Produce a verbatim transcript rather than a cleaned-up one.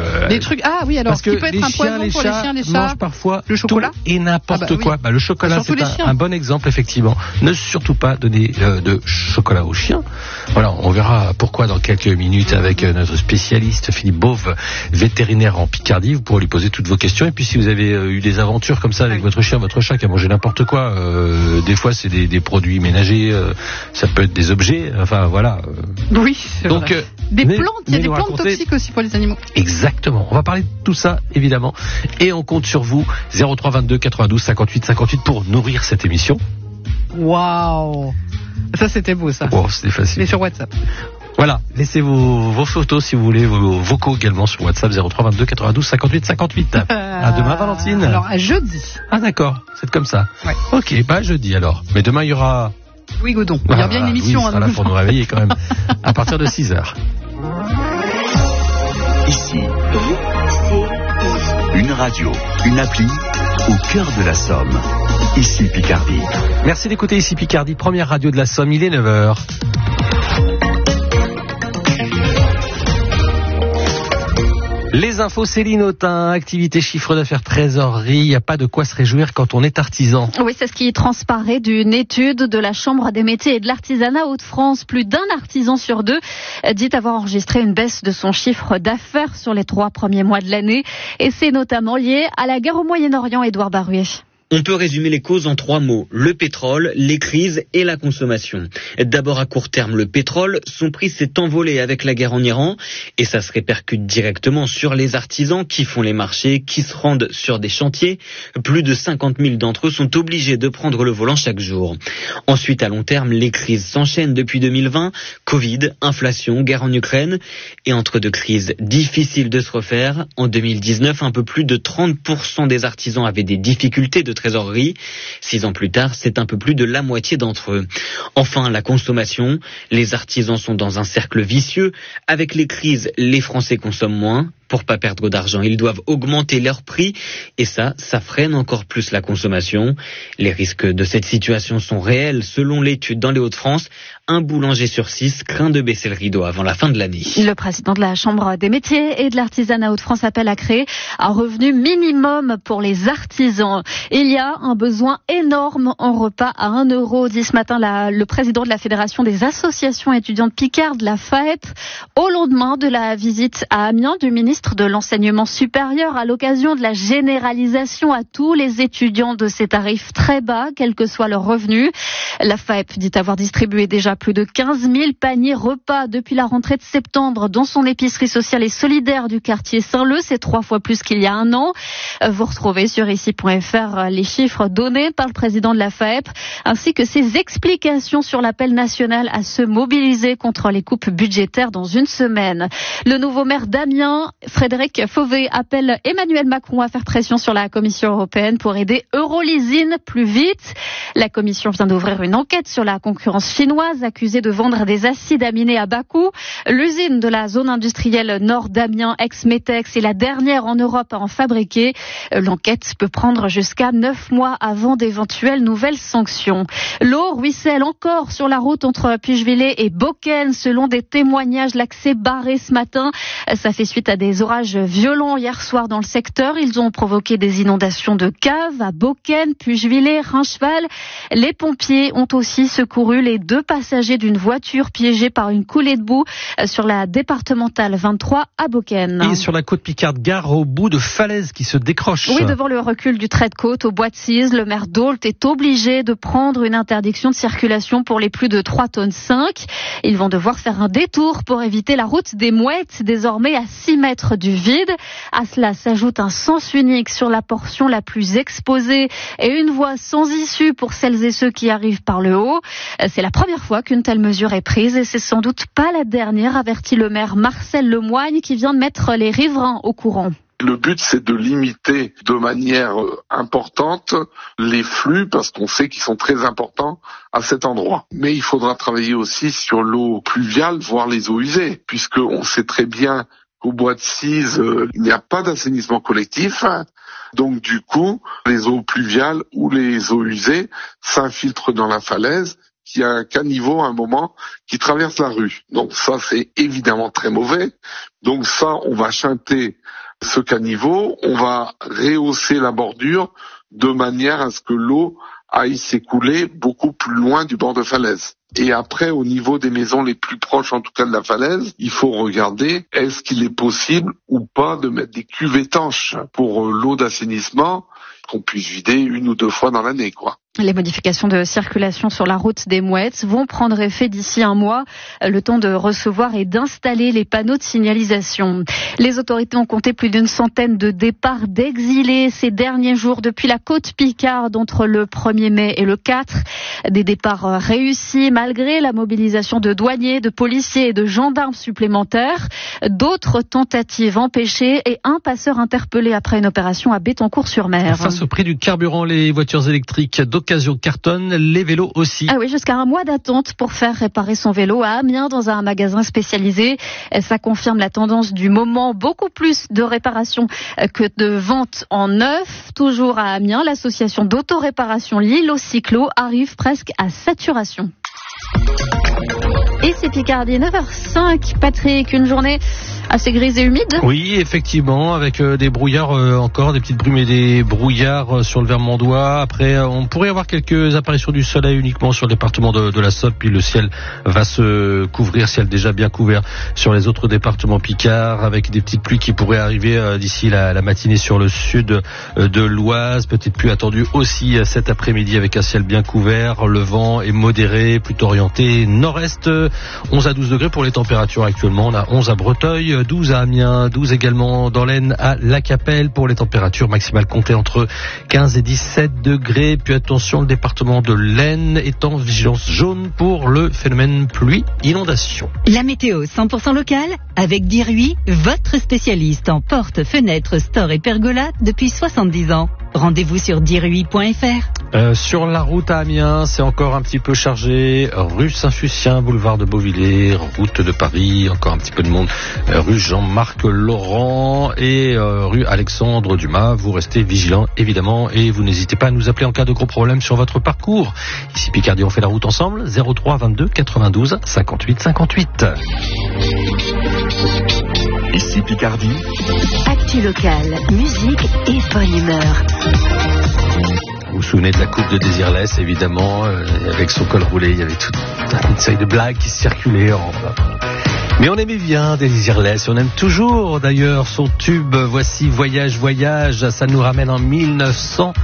Euh, des trucs. Ah oui, alors parce ce qui que peut être les un chiens, poison les pour chats les chiens, les chats. mangent parfois le chocolat tout et n'importe ah bah, quoi. Oui. Bah, le chocolat, surtout c'est un, un bon exemple effectivement. Ne surtout pas donner euh, de chocolat aux chiens. Voilà, on verra pourquoi dans quelques minutes avec euh, notre spécialiste Philippe Beauve, vétérinaire en Picardie. Vous pourrez lui poser toutes vos questions. Et puis si vous avez euh, eu des aventures comme ça avec votre chien, votre chat qui a mangé n'importe quoi, euh, des fois c'est des, des produits ménagers, euh, ça peut être des objets. Enfin voilà. Euh. Oui. C'est Donc vrai. euh, des mais, plantes, il y a des plantes raconter... toxiques aussi pour les animaux. Exactement. On va parler de tout ça évidemment. Et on compte sur vous zéro trois vingt-deux quatre-vingt-douze cinquante-huit cinquante-huit pour nourrir cette émission. Waouh. Ça c'était beau ça. Oh, c'était facile. Mais sur WhatsApp. Voilà, laissez vos, vos photos si vous voulez, vos vocaux également sur WhatsApp zéro trois vingt-deux quatre-vingt-douze cinquante-huit cinquante-huit. À demain Valentine. Alors à jeudi. Ah d'accord, c'est comme ça. Ouais. Ok, bah jeudi alors. Mais demain il y aura... Oui Godon, il y aura bien une émission. Oui, il sera là pour nous réveiller quand même. À partir de six heures. Ici, une radio, une appli au cœur de la Somme. Ici Picardie. Merci d'écouter Ici Picardie, première radio de la Somme, il est neuf heures. Les infos, Céline Autain, activité, chiffre d'affaires, trésorerie, il n'y a pas de quoi se réjouir quand on est artisan. Oui, c'est ce qui transparaît d'une étude de la Chambre des métiers et de l'artisanat Hauts-de-France. Plus d'un artisan sur deux dit avoir enregistré une baisse de son chiffre d'affaires sur les trois premiers mois de l'année. Et c'est notamment lié à la guerre au Moyen-Orient, Édouard Baruet. On peut résumer les causes en trois mots, le pétrole, les crises et la consommation. D'abord à court terme, le pétrole, son prix s'est envolé avec la guerre en Iran et ça se répercute directement sur les artisans qui font les marchés, qui se rendent sur des chantiers. Plus de cinquante mille d'entre eux sont obligés de prendre le volant chaque jour. Ensuite, à long terme, les crises s'enchaînent depuis deux mille vingt, Covid, inflation, guerre en Ukraine et entre deux crises, difficile de se refaire. En deux mille dix-neuf, un peu plus de trente pour cent des artisans avaient des difficultés de trésorerie. Six ans plus tard, c'est un peu plus de la moitié d'entre eux. Enfin, la consommation. Les artisans sont dans un cercle vicieux. Avec les crises, les Français consomment moins. Pour pas perdre d'argent, ils doivent augmenter leurs prix et ça, ça freine encore plus la consommation. Les risques de cette situation sont réels. Selon l'étude dans les Hauts-de-France, un boulanger sur six craint de baisser le rideau avant la fin de l'année. Le président de la Chambre des métiers et de l'artisanat Hauts-de-France appelle à créer un revenu minimum pour les artisans. Il y a un besoin énorme en repas à un euro, dit ce matin la, le président de la Fédération des associations étudiantes picardes, la F A E P, au lendemain de la visite à Amiens du ministre de l'Enseignement supérieur à l'occasion de la généralisation à tous les étudiants de ces tarifs très bas, quel que soit leur revenu. La F A E P dit avoir distribué déjà plus de quinze mille paniers repas depuis la rentrée de septembre dans son épicerie sociale et solidaire du quartier Saint-Leu. C'est trois fois plus qu'il y a un an. Vous retrouvez sur ici point f r les chiffres donnés par le président de la F A E P ainsi que ses explications sur l'appel national à se mobiliser contre les coupes budgétaires dans une semaine. Le nouveau maire d'Amiens, Frédéric Fauvet, appelle Emmanuel Macron à faire pression sur la Commission européenne pour aider Euroleasine plus vite. La Commission vient d'ouvrir une enquête sur la concurrence chinoise accusée de vendre des acides aminés à bas coût. L'usine de la zone industrielle nord d'Amiens, ex-Metex, est la dernière en Europe à en fabriquer. L'enquête peut prendre jusqu'à neuf mois avant d'éventuelles nouvelles sanctions. L'eau ruisselle encore sur la route entre Puigevillers et Beaucaire. Selon des témoignages, l'accès barré ce matin. Ça fait suite à des orages violents hier soir dans le secteur. Ils ont provoqué des inondations de caves à Beaucaire, Puigevillers, Rincheval. Les pompiers ont aussi secouru les deux passagers d'une voiture piégée par une coulée de boue sur la départementale vingt-trois à Beaucaire. Et sur la côte Picarde, gare au bout de falaises qui se décrochent. Oui, devant le recul du trait de côte au bois de Cise, le maire d'Ault est obligé de prendre une interdiction de circulation pour les plus de trois tonnes cinq. Ils vont devoir faire un détour pour éviter la route des Mouettes, désormais à six mètres du vide. À cela s'ajoute un sens unique sur la portion la plus exposée et une voie sans issue pour celles et ceux qui arrivent par le haut. C'est la première fois qu'une telle mesure est prise et c'est sans doute pas la dernière, avertit le maire Marcel Lemoigne qui vient de mettre les riverains au courant. Le but, c'est de limiter de manière importante les flux parce qu'on sait qu'ils sont très importants à cet endroit. Mais il faudra travailler aussi sur l'eau pluviale, voire les eaux usées, puisqu'on sait très bien qu'au bois de Cise, euh, il n'y a pas d'assainissement collectif. Donc du coup, les eaux pluviales ou les eaux usées s'infiltrent dans la falaise qu'il y a un caniveau à un moment qui traverse la rue. Donc ça, c'est évidemment très mauvais. Donc ça, on va chanter ce caniveau, on va rehausser la bordure de manière à ce que l'eau aille s'écouler beaucoup plus loin du bord de falaise. Et après, au niveau des maisons les plus proches, en tout cas de la falaise, il faut regarder est-ce qu'il est possible ou pas de mettre des cuves étanches pour l'eau d'assainissement qu'on puisse vider une ou deux fois dans l'année, quoi. Les modifications de circulation sur la route des Mouettes vont prendre effet d'ici un mois, le temps de recevoir et d'installer les panneaux de signalisation. Les autorités ont compté plus d'une centaine de départs d'exilés ces derniers jours depuis la côte Picarde entre le premier mai et le quatre. Des départs réussis malgré la mobilisation de douaniers, de policiers et de gendarmes supplémentaires. D'autres tentatives empêchées et un passeur interpellé après une opération à Bettencourt-sur-Mer. Face au prix du carburant, les voitures électriques d'occasion cartonnent, les vélos aussi. Ah oui, jusqu'à un mois d'attente pour faire réparer son vélo à Amiens dans un magasin spécialisé. Ça confirme la tendance du moment, beaucoup plus de réparation que de vente en neuf. Toujours à Amiens, l'association d'autoréparation Lilo Cyclo arrive presque à saturation. Et c'est Picardie, neuf heures cinq. Patrick, une journée assez grise et humide. Oui, effectivement, avec euh, des brouillards euh, encore, des petites brumes et des brouillards euh, sur le Vermandois. Après, euh, on pourrait avoir quelques apparitions du soleil uniquement sur le département de, de la Somme, puis le ciel va se couvrir, ciel déjà bien couvert sur les autres départements picards, avec des petites pluies qui pourraient arriver euh, d'ici la, la matinée sur le sud euh, de l'Oise. Petite pluie attendue aussi euh, cet après-midi avec un ciel bien couvert. Le vent est modéré, plutôt orienté nord-est. Euh, onze à douze degrés pour les températures actuellement. On a onze à Breteuil, douze à Amiens, douze également dans l'Aisne à La Capelle pour les températures maximales comptées entre quinze et dix-sept degrés. Puis attention, le département de l'Aisne est en vigilance jaune pour le phénomène pluie-inondation. La météo cent pour cent locale avec Diruy, votre spécialiste en portes, fenêtres, stores et pergolas depuis soixante-dix ans. Rendez-vous sur diruy point f r. Euh, sur la route à Amiens, c'est encore un petit peu chargé. Rue Saint-Fucien, boulevard de Beauvillers, route de Paris, encore un petit peu de monde. Euh, rue Jean-Marc Laurent et euh, rue Alexandre Dumas. Vous restez vigilants, évidemment, et vous n'hésitez pas à nous appeler en cas de gros problèmes sur votre parcours. Ici Picardie, on fait la route ensemble. zéro trois vingt-deux quatre-vingt-douze cinquante-huit cinquante-huit. Ici Picardie. Actu locale, musique et bonne humeur. Vous vous souvenez de la coupe de Désirless, évidemment, euh, avec son col roulé, il y avait toute une série de blagues qui circulaient. En... Mais on aimait bien Désirless, on aime toujours d'ailleurs son tube. Voici Voyage, Voyage, ça nous ramène en mille neuf cent